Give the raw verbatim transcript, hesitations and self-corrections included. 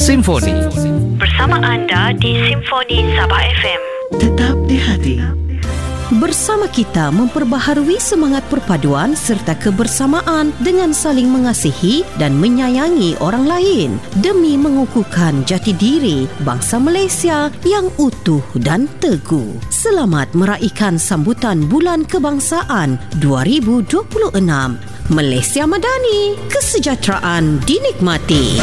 Simfoni. Bersama anda di Simfoni Sabah F M. Tetap di hati. Bersama kita memperbaharui semangat perpaduan serta kebersamaan dengan saling mengasihi dan menyayangi orang lain demi mengukuhkan jati diri bangsa Malaysia yang utuh dan teguh. Selamat meraihkan sambutan Bulan Kebangsaan dua ribu dua puluh enam. Malaysia Madani, kesejahteraan dinikmati.